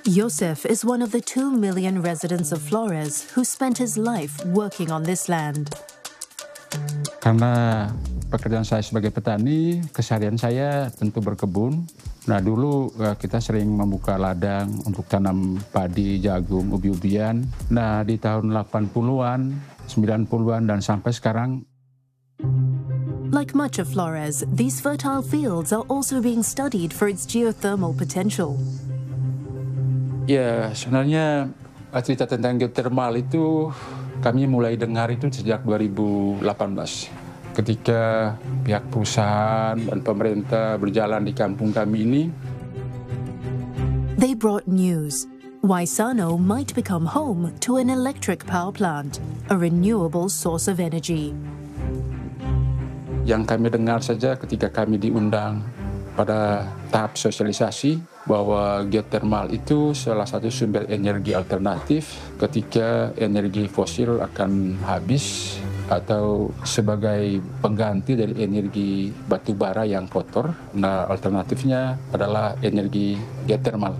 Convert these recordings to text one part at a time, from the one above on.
Yosef is one of the 2 million residents of Flores who spent his life working on this land. Karena pekerjaan saya sebagai petani, keseharian saya tentu berkebun. Nah dulu kita sering membuka ladang untuk tanam padi, jagung, ubi-ubian. Nah di tahun 80-an, 90-an dan sampai sekarang. Like much of Flores, these fertile fields are also being studied for its geothermal potential. Ya, sebenarnya cerita tentang geothermal itu kami mulai dengar itu sejak 2018. Ketika pihak perusahaan dan pemerintah berjalan di kampung kami ini. They brought news. Waisano might become home to an electric power plant, a renewable source of energy. Yang kami dengar saja ketika kami diundang pada tahap sosialisasi bahwa geothermal itu salah satu sumber energi alternatif ketika energi fosil akan habis atau sebagai pengganti dari energi batu bara yang kotor. Nah, alternatifnya adalah energi geothermal.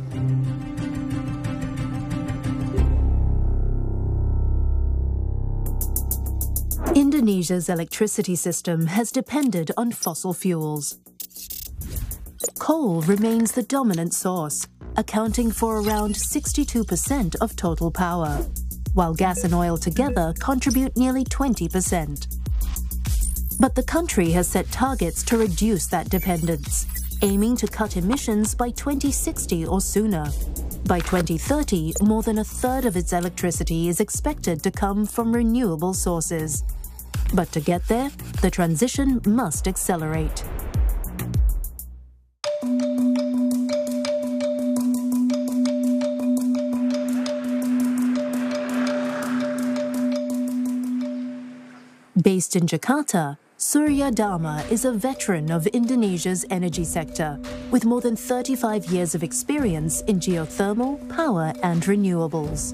Indonesia's electricity system has depended on fossil fuels. Coal remains the dominant source, accounting for around 62% of total power, while gas and oil together contribute nearly 20%. But the country has set targets to reduce that dependence, aiming to cut emissions by 2060 or sooner. By 2030, more than a third of its electricity is expected to come from renewable sources. But to get there, the transition must accelerate. Based in Jakarta, Surya Dharma is a veteran of Indonesia's energy sector, with more than 35 years of experience in geothermal, power and renewables.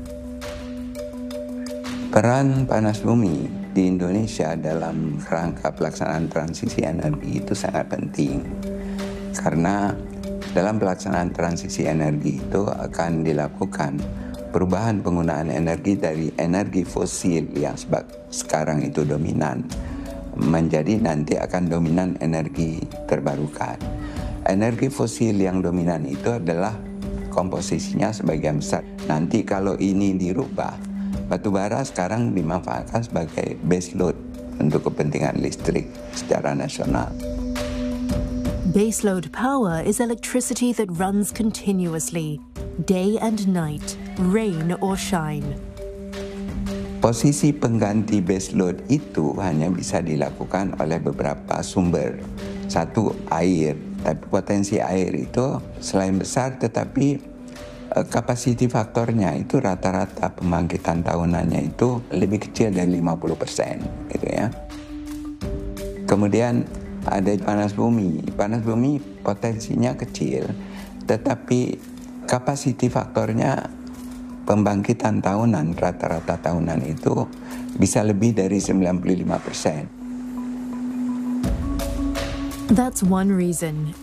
Peran panas bumi di Indonesia dalam rangka pelaksanaan transisi energi itu sangat penting. Karena dalam pelaksanaan transisi energi itu akan dilakukan perubahan penggunaan energi dari energi fosil yang sekarang itu dominan menjadi nanti akan dominan energi terbarukan. Energi fosil yang dominan itu adalah komposisinya sebagian besar. Nanti kalau ini dirubah, batu bara sekarang dimanfaatkan sebagai base load untuk kepentingan listrik secara nasional. Baseload power is electricity that runs continuously, day and night, rain or shine. Posisi pengganti baseload itu hanya bisa dilakukan oleh beberapa sumber. Satu, air. Tapi potensi air itu selain besar tetapi capacity faktornya itu rata-rata pembangkitan tahunannya itu lebih kecil dari 50%, gitu ya. Kemudian ada panas bumi. Panas bumi potensinya kecil, tetapi capacity faktornya pembangkitan tahunan, rata-rata tahunan itu bisa lebih dari 95%. That's one reason